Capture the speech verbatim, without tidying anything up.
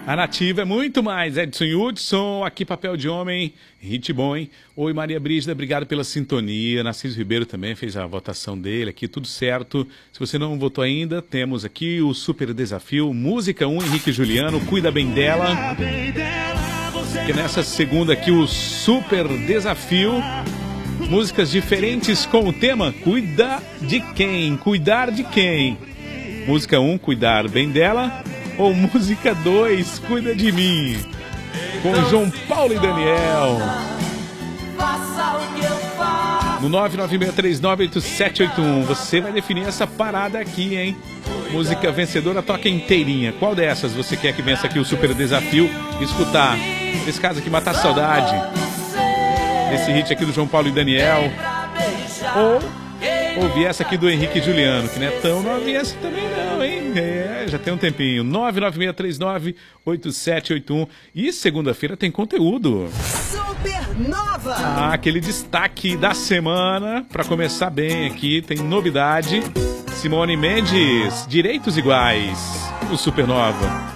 A Nativa é muito mais. Edson Hudson, aqui Papel de Homem, hit bom, hein? Oi, Maria Brígida, obrigado pela sintonia. Narciso Ribeiro também fez a votação dele aqui, tudo certo. Se você não votou ainda, temos aqui o Super Desafio, Música um, Henrique e Juliano, Cuida Bem Dela. Que nessa segunda aqui, o Super Desafio, músicas diferentes com o tema Cuida de Quem? Cuidar de quem? Música um, Cuidar Bem Dela. Ou música dois, Cuida de Mim, com João Paulo e Daniel. No nove nove seis três nove oito sete oito um. Você vai definir essa parada aqui, hein? Música vencedora, toca inteirinha. Qual dessas você quer que vença aqui o Super Desafio? Escutar, nesse caso aqui, Matar a Saudade, esse hit aqui do João Paulo e Daniel. Ou ouvir essa aqui do Henrique e Juliano, que não é tão novinha essa também não, hein? É, já tem um tempinho. nove nove seis três nove oito sete oito um. E segunda-feira tem conteúdo. Supernova! Ah, aquele destaque da semana, para começar bem aqui, tem novidade. Simone Mendes, Direitos Iguais, o Supernova.